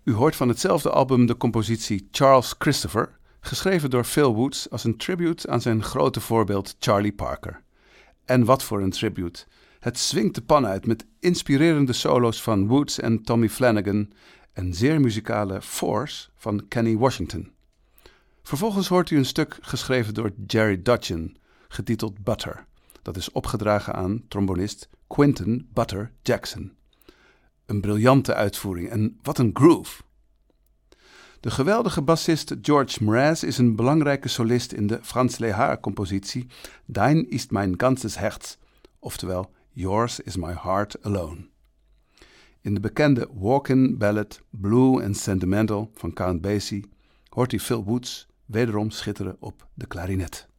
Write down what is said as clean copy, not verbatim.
U hoort van hetzelfde album de compositie Charles Christopher, geschreven door Phil Woods als een tribute aan zijn grote voorbeeld Charlie Parker. En wat voor een tribute. Het swingt de pan uit met inspirerende solo's van Woods en Tommy Flanagan en zeer muzikale Force van Kenny Washington. Vervolgens hoort u een stuk geschreven door Jerry Dudgeon, getiteld Butter. Dat is opgedragen aan trombonist Quinton Butter Jackson. Een briljante uitvoering en wat een groove. De geweldige bassist George Mraz is een belangrijke solist in de Franz Lehár-compositie Dein ist mein ganzes Herz, oftewel Yours is my heart alone. In de bekende walk-in ballad Blue and Sentimental van Count Basie hoort u Phil Woods wederom schitteren op de klarinet.